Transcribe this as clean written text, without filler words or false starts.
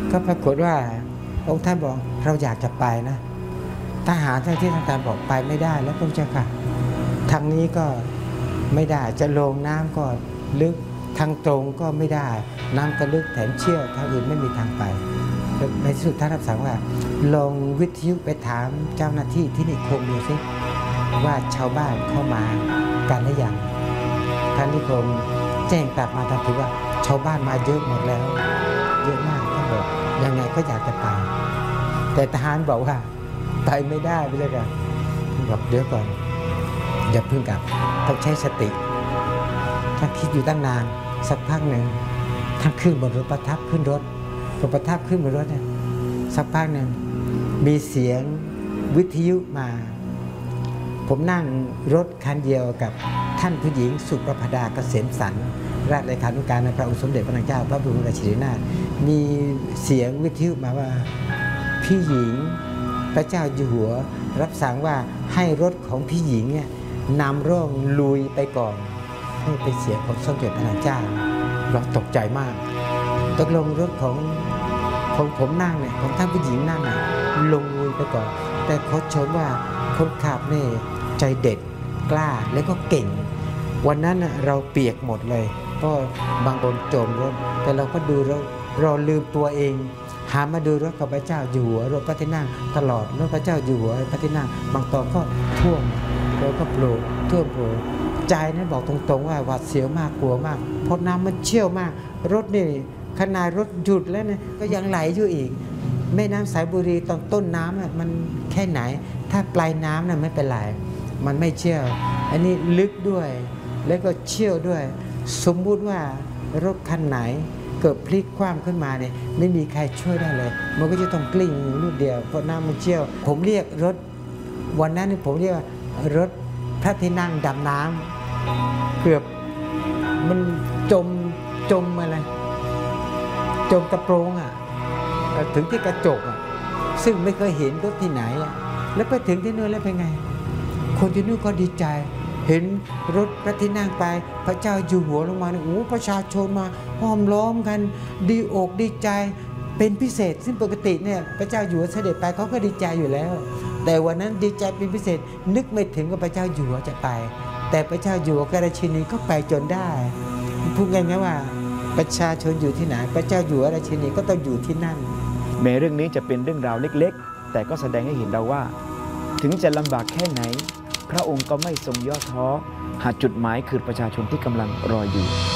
ก็ปรากฏว่าองค์ท่านบอกเราอยากจะไปนะทหารที่ทางการบอกไปไม่ได้แล้วพระเจ้าค่ะทางนี้ก็ไม่ได้จะลงน้ำก็ลึกทางตรงก็ไม่ได้น้ำก็ลึกแถมเชี่ยวทางอื่นไม่มีทางไปในที่สุดท่านรับสั่งว่าลงวิทยุไปถามเจ้าหน้าที่ที่นิคมดูสิว่าชาวบ้านเข้ามากันหรือยังท่านนิคมแจ้งกลับมาทันทีว่าชาวบ้านมาเยอะหมดแล้วเยอะมากท่านบอกยังไงก็อยากจะไปแต่ทหารบอกว่าไปไม่ได้ไปเลยกันบอกเดี๋ยวก่อนอย่าเพิ่งกลับต้องใช้สติท่านคิดอยู่ตั้งนานสักพักหนึ่งท่านขึ้นบนรถประทับขึ้นรถประทับขึ้นบนรถเนี่ยสักพักหนึ่งมีเสียงวิทยุมาผมนั่งรถคันเดียวกับท่านผู้หญิงสุประภดาเกษมสันต์ราชเลขานุการในพระองค์สมเด็จพระนางเจ้าพระบรมราชินีนาถมีเสียงวิทยุมาว่าพี่หญิงพระเจ้าอยู่หัวรับสั่งว่าให้รถของพี่หญิงเนี่ยนำร่องลุยไปก่อนให้เป็นเสียงของสมเด็จพระนางเจ้าเราตกใจมากตกลงรถของผมนั่งเนี่ยของท่านผู้หญิงนั่งเนี่ยลงลุยไปก่อนแต่เขาชมว่าคนขับเนี่ยใจเด็ดกล้าแล้วก็เก่งวันนั้นเราเปียกหมดเลยเพราะบางคนจมรถแต่เราก็ดูแล้วเราลืมตัวเองหามาดูรถกับพระเจ้าอยู่หัวรถพระที่นั่งตลอดรถพระเจ้าอยู่หัวพระที่นั่งบางตอนก็ท่วมเราก็โปร่งท่วมโปร่งใจนั้นบอกตรงๆว่าหวาดเสียวมากกลัวมากเพราะน้ำมันเชี่ยวมากรถนี่ขนาดรถหยุดแล้วเนี่ยก็ยังไหลอยู่อีกแม่น้ำสายบุรีตอนต้นน้ำมันแค่ไหนถ้าปลายน้ำน่ะไม่เป็นไรมันไม่เชี่ยวอันนี้ลึกด้วยแล้วก็เชี่ยวด้วยสมมุติว่ารถคันไหนเกิดพลิกคว่ำขึ้นมาเนี่ยไม่มีใครช่วยได้เลยมันก็จะต้องกลิ้งลูกเดียวเพราะน้ำมันเชี่ยวผมเรียกรถวันนั้นผมเรียกว่ารถพระที่นั่งดำน้ำเกือบมันจมอะไรจมกระโปรงถึงที่กระจกซึ่งไม่เคยเห็นรถที่ไหนแล้วไปถึงที่นู่นแล้วเป็นไงคนที่นู่นก็ดีใจเห็นรถพระที่นั่งไปพระเจ้าอยู่หัวลงมาเนี่ยโอ้ประชาชนมาห้อมล้อมกันดีอกดีใจเป็นพิเศษซึ่งปกติเนี่ยพระเจ้าอยู่หัวเสด็จไปเขาก็ดีใจอยู่แล้วแต่วันนั้นดีใจเป็นพิเศษนึกไม่ถึงว่าพระเจ้าอยู่หัวจะไปแต่พระเจ้าอยู่หัวกราชินีก็ไปจนได้พูดง่ายๆว่าประชาชนอยู่ที่ไหนพระเจ้าอยู่หัวราชินีก็ต้องอยู่ที่นั่นแม้เรื่องนี้จะเป็นเรื่องราวเล็กๆแต่ก็แสดงให้เห็นเราว่าถึงจะลำบากแค่ไหนพระองค์ก็ไม่ทรงย่อท้อหากจุดหมายคือประชาชนที่กำลังรออยู่